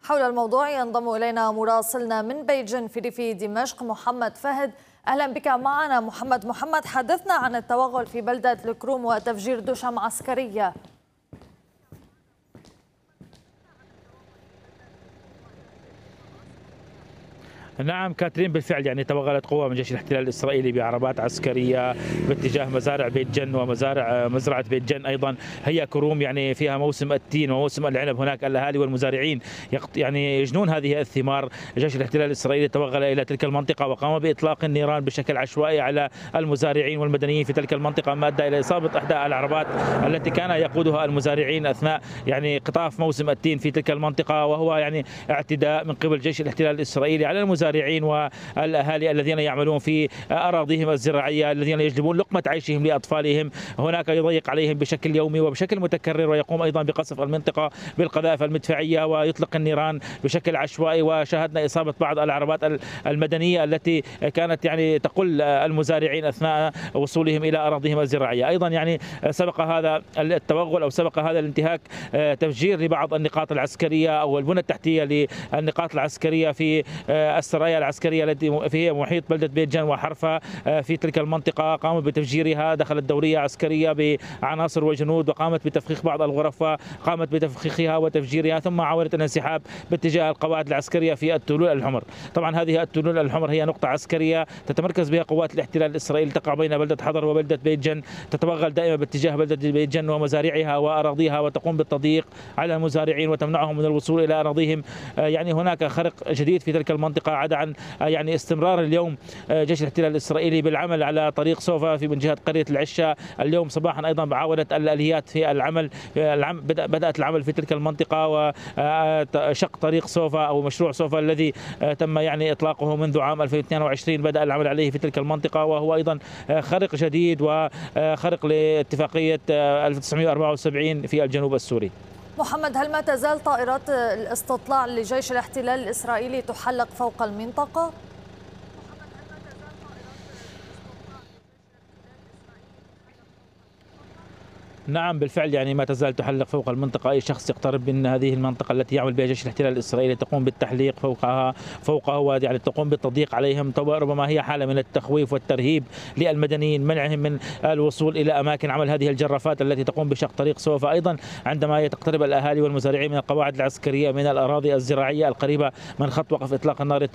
حول الموضوع ينضم إلينا مراسلنا من بيجين في دمشق محمد فهد. أهلا بك معنا محمد، حدثنا عن التوغل في بلدة الكروم وتفجير دشم عسكرية. نعم كاترين، بالفعل يعني توغلت قوة من جيش الاحتلال الإسرائيلي بعربات عسكرية باتجاه مزارع بيت جن مزرعة بيت جن. أيضا هي كروم يعني فيها موسم التين وموسم العنب، هناك الأهالي والمزارعين يعني يجنون هذه الثمار. جيش الاحتلال الإسرائيلي توغل إلى تلك المنطقة وقام بإطلاق النيران بشكل عشوائي على المزارعين والمدنيين في تلك المنطقة، ما أدى إلى إصابة إحدى العربات التي كان يقودها المزارعين أثناء يعني قطاف موسم التين في تلك المنطقة، وهو يعني اعتداء من قبل جيش الاحتلال الإسرائيلي على المزارعين والاهالي الذين يعملون في اراضيهم الزراعيه، الذين يجلبون لقمه عيشهم لاطفالهم. هناك يضيق عليهم بشكل يومي وبشكل متكرر، ويقوم ايضا بقصف المنطقه بالقذائف المدفعيه ويطلق النيران بشكل عشوائي. وشاهدنا اصابه بعض العربات المدنيه التي كانت يعني تقل المزارعين اثناء وصولهم الى اراضيهم الزراعيه. ايضا يعني سبق هذا التوغل او سبق هذا الانتهاك تفجير لبعض النقاط العسكريه او البنى التحتيه للنقاط العسكريه في السرايا العسكرية التي في محيط بلدة بيت جن وحرفة في تلك المنطقة. قاموا بتفجيرها، دخلت دورية عسكرية بعناصر وجنود وقامت بتفخيخ بعض الغرف، وقامت بتفخيخها وتفجيرها، ثم عاولت الانسحاب باتجاه القواعد العسكرية في التلول الحمر. طبعا هذه التلول الحمر هي نقطة عسكرية تتمركز بها قوات الاحتلال الإسرائيلي، تقع بين بلدة حضر وبلدة بيت جن، تتوغل دائما باتجاه بلدة بيت جن ومزارعها وأراضيها، وتقوم بالتضييق على المزارعين وتمنعهم من الوصول إلى أراضيهم. يعني هناك خرق جديد في تلك المنطقة، عدا عن يعني استمرار اليوم جيش الاحتلال الإسرائيلي بالعمل على طريق صوفا في من جهة قرية العشة. اليوم صباحا أيضا بعاودة الآليات في العمل، بدأت العمل في تلك المنطقة وشق طريق صوفا أو مشروع صوفا الذي تم يعني إطلاقه منذ عام 2022 بدأ العمل عليه في تلك المنطقة، وهو أيضا خرق جديد وخرق لاتفاقية 1974 في الجنوب السوري. محمد، هل ما تزال طائرات الاستطلاع لجيش الاحتلال الإسرائيلي تحلق فوق المنطقة؟ نعم بالفعل، يعني ما تزال تحلق فوق المنطقة. أي شخص يقترب من هذه المنطقة التي يعمل بها جيش الاحتلال الإسرائيلي تقوم بالتحليق فوقها ويعني تقوم بالتضييق عليهم. ربما هي حالة من التخويف والترهيب للمدنيين، منعهم من الوصول إلى أماكن عمل هذه الجرافات التي تقوم بشق طريق صوفا. أيضا عندما تقترب الأهالي والمزارعين من القواعد العسكرية من الأراضي الزراعية القريبة من خط وقف إطلاق النار